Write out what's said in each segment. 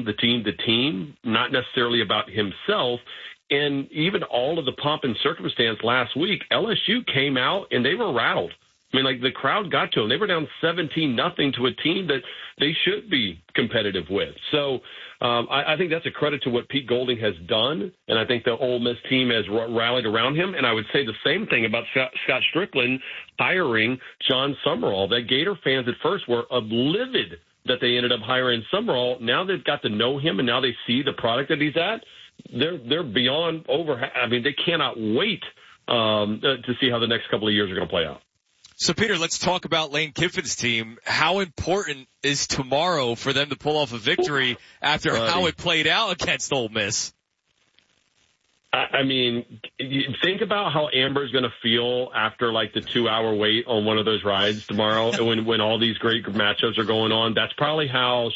the team, not necessarily about himself. And even all of the pomp and circumstance last week, LSU came out and they were rattled. I mean, like, the crowd got to them. They were down 17-0 to a team that they should be competitive with. So I think that's a credit to what Pete Golding has done, and I think the Ole Miss team has rallied around him. And I would say the same thing about Scott Strickland hiring John Summerall. That Gator fans at first were livid that they ended up hiring Summerall. Now they've got to know him, and now they see the product that he's at. They're beyond over. I mean, they cannot wait to see how the next couple of years are going to play out. So, Peter, let's talk about Lane Kiffin's team. How important is tomorrow for them to pull off a victory after how it played out against Ole Miss? I mean, think about how Amber's going to feel after, like, the 2-hour wait on one of those rides tomorrow when all these great matchups are going on. That's probably how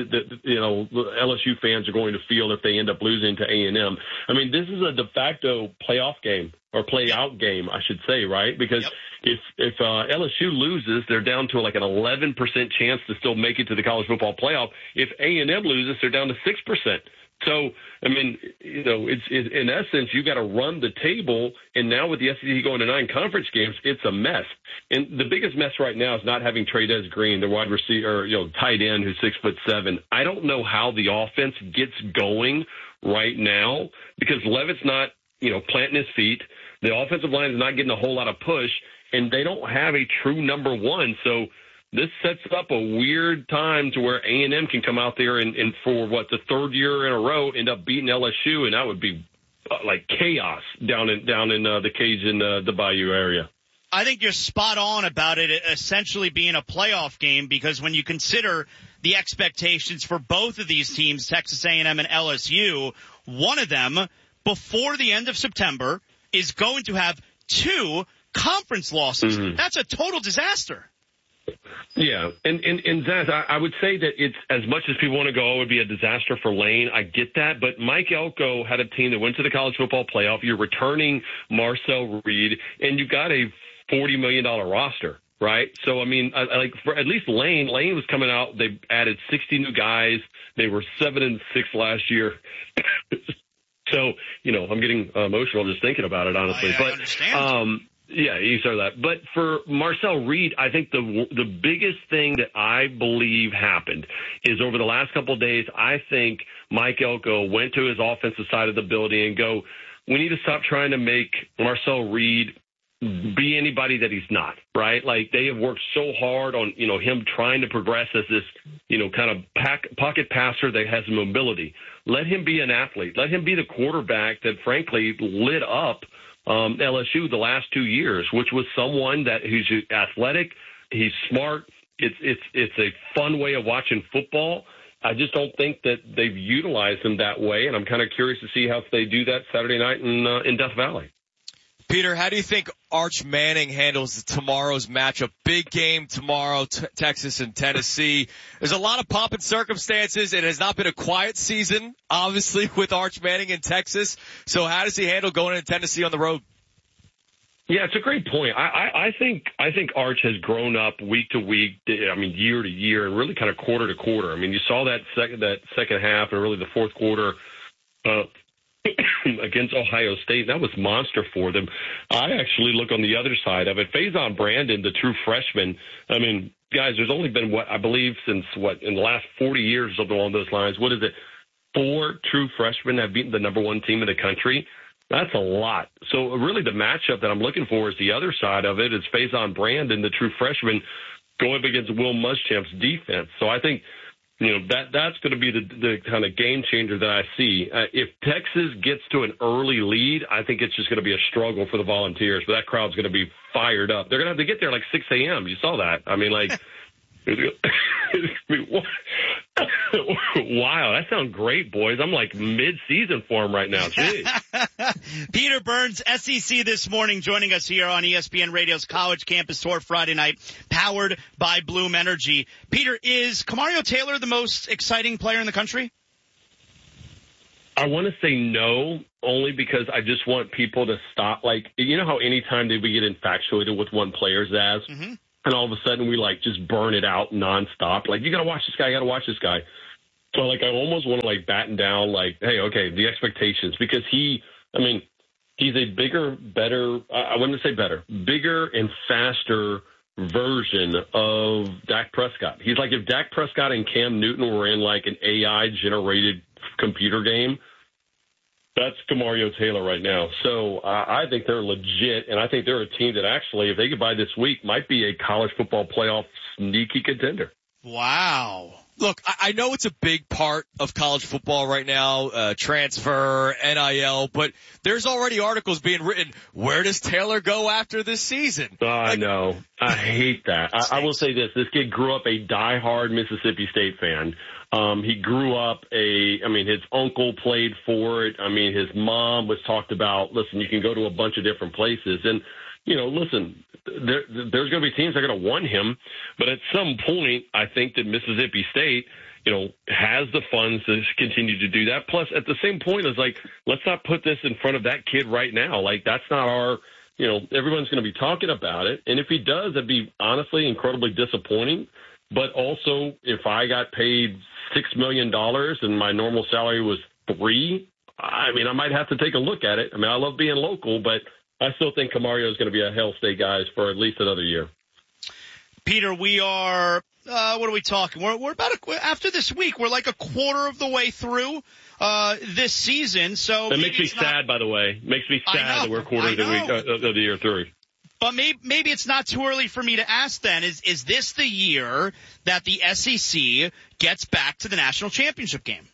LSU fans are going to feel if they end up losing to A&M. I mean, this is a de facto playoff game, or play-out game, I should say, right? Because if LSU loses, they're down to like an 11% chance to still make it to the college football playoff. If A&M loses, they're down to 6%. So, I mean, it's in essence, you got to run the table. And now with the SEC going to 9 conference games, it's a mess. And the biggest mess right now is not having Trey'Dez Green, the wide receiver, tight end who's 6'7". I don't know how the offense gets going right now because Levitt's not, planting his feet. The offensive line is not getting a whole lot of push, and they don't have a true number one. So this sets up a weird time to where A&M can come out there and for the third year in a row end up beating LSU, and that would be like chaos down in the cage in the Bayou area. I think you're spot on about it essentially being a playoff game because when you consider the expectations for both of these teams, Texas A&M and LSU, one of them before the end of September is going to have 2 conference losses. Mm-hmm. That's a total disaster. Yeah, and Zaz, I would say that it's as much as people want to go, it would be a disaster for Lane. I get that, but Mike Elko had a team that went to the college football playoff. You're returning Marcel Reed, and you got a $40 million roster, right? So, I mean, for at least Lane was coming out. They added 60 new guys. They were 7-6 last year. So, I'm getting emotional just thinking about it, honestly. I understand. Yeah, you saw that. But for Marcel Reed, I think the biggest thing that I believe happened is over the last couple of days, I think Mike Elko went to his offensive side of the building and go, we need to stop trying to make Marcel Reed be anybody that he's not, right? Like they have worked so hard on, him trying to progress as this, kind of pocket passer that has mobility. Let him be an athlete. Let him be the quarterback that frankly lit up LSU the last 2 years, which was someone that who's athletic, he's smart. It's a fun way of watching football. I just don't think that they've utilized him that way, and I'm kind of curious to see how they do that Saturday night in Death Valley. Peter, how do you think Arch Manning handles tomorrow's matchup? Big game tomorrow, Texas and Tennessee. There's a lot of pomp and circumstances. It has not been a quiet season, obviously, with Arch Manning in Texas. So how does he handle going into Tennessee on the road? Yeah, it's a great point. I think Arch has grown up week to week, year to year, and really kind of quarter to quarter. I mean, you saw that second half and really the fourth quarter against Ohio State. That was monster for them. I actually look on the other side of it. Faison Brandon, the true freshman. I mean, guys, there's only been since in the last 40 years or something along those lines. What is it? 4 true freshmen have beaten the number 1 team in the country. That's a lot. So really the matchup that I'm looking for is the other side of it is Faison Brandon, the true freshman, going up against Will Muschamp's defense. So I think that's going to be the kind of game changer that I see. If Texas gets to an early lead, I think it's just going to be a struggle for the Volunteers. But that crowd's going to be fired up. They're going to have to get there like 6 a.m. You saw that. I mean, like, wow, that sounds great, boys. I'm like mid-season form right now. Jeez. Peter Burns, SEC this morning, joining us here on ESPN Radio's College Campus Tour Friday night, powered by Bloom Energy. Peter, is Kamario Taylor the most exciting player in the country? I want to say no, only because I just want people to stop. Like, how anytime we get infatuated with one player, Zaz, and all of a sudden we just burn it out nonstop. Like, you got to watch this guy. You got to watch this guy. So, like, I almost want to, like, batten down, like, hey, okay, the expectations. Because he's a bigger, better, I wouldn't say better, bigger and faster version of Dak Prescott. He's like if Dak Prescott and Cam Newton were in, like, an AI-generated computer game. That's Kamario Taylor right now. So I think they're legit, and I think they're a team that actually, if they get by this week, might be a college football playoff sneaky contender. Wow. Look, I know it's a big part of college football right now, transfer, NIL, but there's already articles being written, where does Taylor go after this season? I know. I hate that. I will say this. This kid grew up a diehard Mississippi State fan. He grew up his uncle played for it. I mean, his mom was talked about, listen, you can go to a bunch of different places. And, listen, there's going to be teams that are going to want him. But at some point, I think that Mississippi State, has the funds to continue to do that. Plus, at the same point, it's like, let's not put this in front of that kid right now. Like, that's not our, everyone's going to be talking about it. And if he does, that'd be honestly incredibly disappointing. But also, if I got paid $6 million and my normal salary was $3 million, I might have to take a look at it. I love being local, but I still think Kamario is going to be a Hail State guy for at least another year. Peter, we are, what are we talking? We're about after this week, we're like a quarter of the way through, this season. So that makes me sad, by the way. Makes me sad that we're a quarter of the year through. But maybe it's not too early for me to ask then, is this the year that the SEC gets back to the national championship game?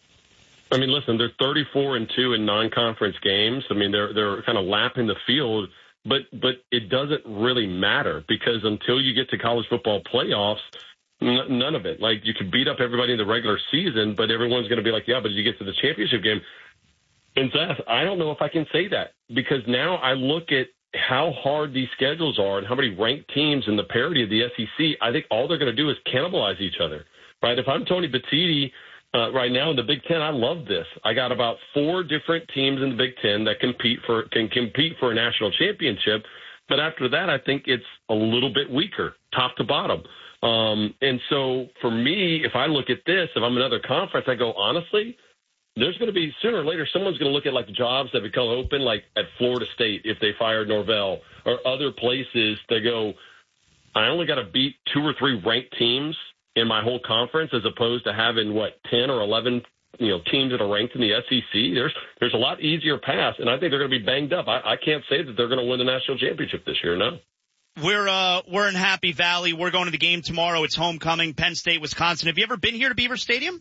Listen, they're 34-2 in non-conference games. They're kind of lapping the field, but it doesn't really matter because until you get to college football playoffs, none of it. Like, you could beat up everybody in the regular season, but everyone's going to be like, yeah, but you get to the championship game. And Seth, I don't know if I can say that because now I look at how hard these schedules are and how many ranked teams and the parity of the SEC. I think all they're going to do is cannibalize each other, right? If I'm Tony Petitti right now in the Big Ten, I love this. I got about 4 different teams in the Big Ten that can compete for a national championship. But after that, I think it's a little bit weaker, top to bottom. And so for me, if I look at this, if I'm another conference, I go, honestly, there's going to be sooner or later someone's going to look at like the jobs that become open, like at Florida State if they fired Norvell or other places. They go, I only got to beat 2 or 3 ranked teams in my whole conference as opposed to having 10 or 11 teams that are ranked in the SEC. There's a lot easier path, and I think they're going to be banged up. I can't say that they're going to win the national championship this year. No. We're in Happy Valley. We're going to the game tomorrow. It's homecoming, Penn State, Wisconsin. Have you ever been here to Beaver Stadium?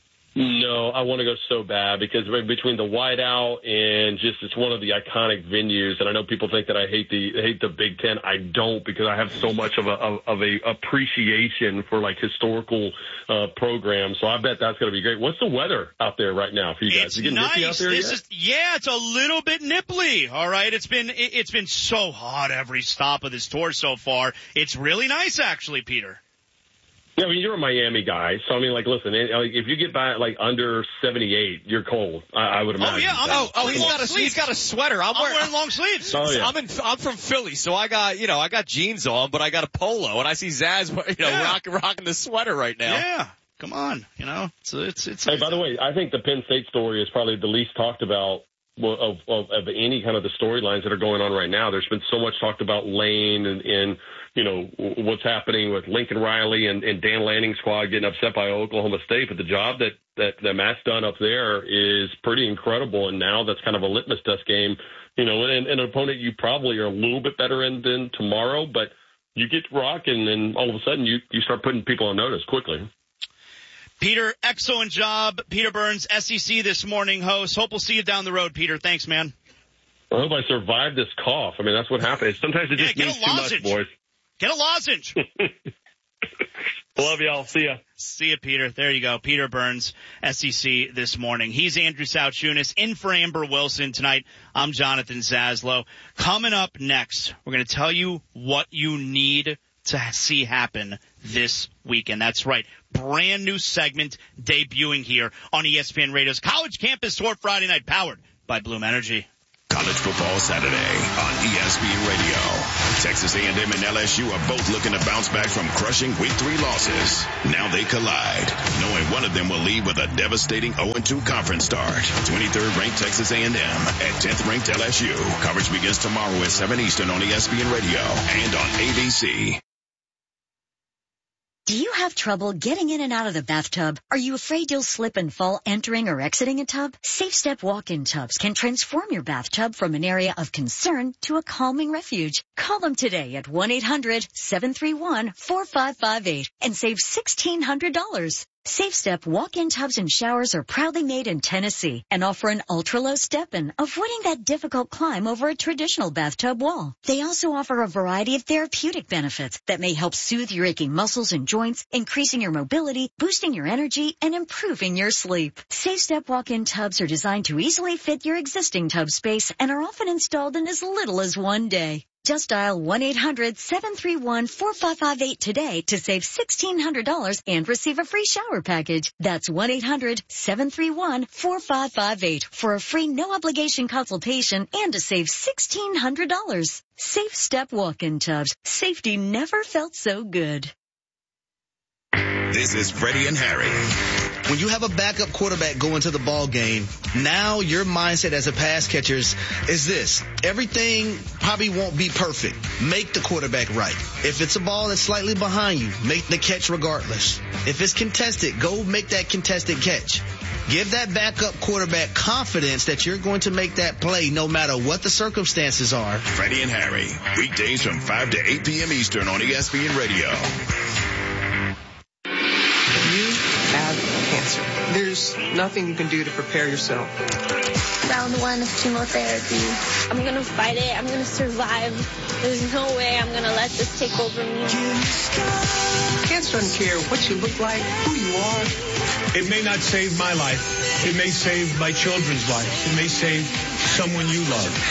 No, I want to go so bad because between the whiteout and just it's one of the iconic venues, and I know people think that I hate the Big Ten. I don't because I have so much of a appreciation for like historical programs. So I bet that's going to be great. What's the weather out there right now for you guys? It's you getting nice. nippy out there yet? It's a little bit nipply. All right, it's been so hot every stop of this tour so far. It's really nice actually, Peter. Yeah, you're a Miami guy, so listen, if you get by under 78, you're cold. I would imagine. Oh yeah, he's got a sweater. I'm wearing long sleeves. Oh yeah. I'm from Philly, so I got jeans on, but I got a polo, and I see Zaz, rocking the sweater right now. Yeah, come on, it's. Hey, by the way, I think the Penn State story is probably the least talked about of any kind of the storylines that are going on right now. There's been so much talked about Lane and what's happening with Lincoln Riley and Dan Lanning's squad getting upset by Oklahoma State. But the job that Matt's done up there is pretty incredible. And now that's kind of a litmus test game, and an opponent you probably are a little bit better in than tomorrow. But you get rocking, and all of a sudden you start putting people on notice quickly. Peter, excellent job. Peter Burns, SEC This Morning host. Hope we'll see you down the road, Peter. Thanks, man. I hope I survived this cough. That's what happens. Sometimes it just means too much, boys. Get a lozenge. Love y'all. See ya. See ya, Peter. There you go. Peter Burns, SEC This Morning. He's Andrew Sauchunas in for Amber Wilson tonight. I'm Jonathan Zaslow. Coming up next, we're going to tell you what you need to see happen this weekend. That's right. Brand new segment debuting here on ESPN Radio's College Campus Tour Friday night, powered by Bloom Energy. College Football Saturday on ESPN Radio. Texas A&M and LSU are both looking to bounce back from crushing Week 3 losses. Now they collide, knowing one of them will leave with a devastating 0-2 conference start. 23rd ranked Texas A&M at 10th ranked LSU. Coverage begins tomorrow at 7 Eastern on ESPN Radio and on ABC. Do you have trouble getting in and out of the bathtub? Are you afraid you'll slip and fall entering or exiting a tub? Safe Step walk-in tubs can transform your bathtub from an area of concern to a calming refuge. Call them today at 1-800-731-4558 and save $1,600. Safe Step walk-in tubs and showers are proudly made in Tennessee and offer an ultra-low step-in, avoiding that difficult climb over a traditional bathtub wall. They also offer a variety of therapeutic benefits that may help soothe your aching muscles and joints, increasing your mobility, boosting your energy, and improving your sleep. Safe Step walk-in tubs are designed to easily fit your existing tub space and are often installed in as little as 1 day. Just dial 1-800-731-4558 today to save $1,600 and receive a free shower package. That's 1-800-731-4558 for a free no-obligation consultation and to save $1,600. Safe Step walk-in tubs. Safety never felt so good. This is Freddie and Harry. When you have a backup quarterback going to the ball game, now your mindset as a pass catcher is this. Everything probably won't be perfect. Make the quarterback right. If it's a ball that's slightly behind you, make the catch regardless. If it's contested, go make that contested catch. Give that backup quarterback confidence that you're going to make that play no matter what the circumstances are. Freddie and Harry, weekdays from 5 to 8 p.m. Eastern on ESPN Radio. Cancer. There's nothing you can do to prepare yourself. Round 1 of chemotherapy. I'm going to fight it. I'm going to survive. There's no way I'm going to let this take over me. Cancer doesn't care what you look like, who you are. It may not save my life. It may save my children's lives. It may save someone you love.